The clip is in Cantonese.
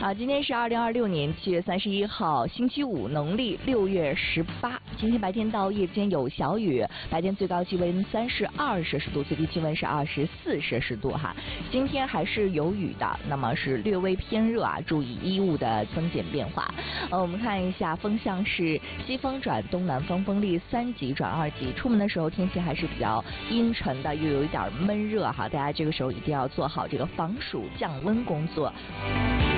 好，今天是2026年7月31号，星期五，农历6月18。今天白天到夜间有小雨，白天最高气温32摄氏度，最低气温是24摄氏度哈。今天还是有雨的，那么是略微偏热啊，注意衣物的增减变化。我们看一下风向是西风转东南风，风力3级转2级。出门的时候天气还是比较阴沉的，又有一点闷热哈，大家这个时候一定要做好这个防暑降温工作。